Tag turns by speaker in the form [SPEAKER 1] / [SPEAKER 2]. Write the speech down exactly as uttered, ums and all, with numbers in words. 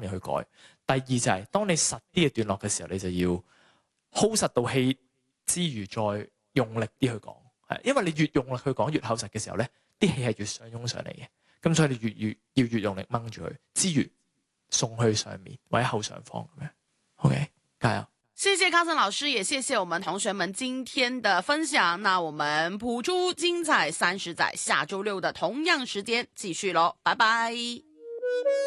[SPEAKER 1] 面去改。第二就係、是、當你實啲嘅段落嘅時候，你就要 hold 實到氣之餘，再用力啲去講。係，因為你越用力去講越厚實嘅時候咧，啲氣係越上湧上嚟嘅。咁所以你越越要越用力掹住佢，之餘送去上面或者後上方咁樣。OK， 加油！
[SPEAKER 2] 謝謝康森老師，也謝謝我們同學們今天的分享。那我們譜出精彩三十載，下周六的同樣時間繼續咯，拜拜。